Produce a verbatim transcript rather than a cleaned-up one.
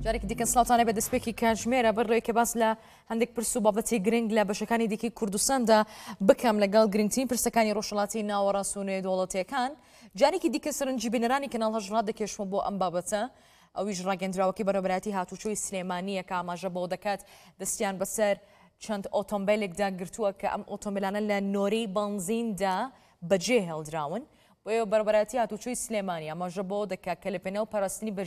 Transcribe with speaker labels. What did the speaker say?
Speaker 1: جارێکی دیکە سڵاتانە بە دەستپێکی کاتژمێرە بەڕێکە باس لە هەندێک پرس و بابەتی گرنگ لە بەشەکانی دیکەی کوردستاندا بکەم لەگەڵ گرنگترین پرسەکانی ڕۆژهەڵاتی ناوەڕاست و نێودوڵەتیەکان. جارێکی دیکە سەرنجی بنەرانی کەناڵ هەژڕا دەکێشمە بۆ ئەم بابەتە، ئەویش ڕاگەندراوەکەی بەڕێوەبەراتی هاتوچۆی سلێمانیە کە ئاماژە بۆ دەکات دەستیان بەسەر چەند ئۆتۆمبیلێکدا گرتووە کە ئەم ئۆتۆمبیلانە لە نۆرەی بەنزیندا بەجێ هێڵدراون. بۆ بەڕێوەبەراتی هاتوچۆی سلێمانی ئاماژە بۆ دەکات کە لە پێناو پاراستنی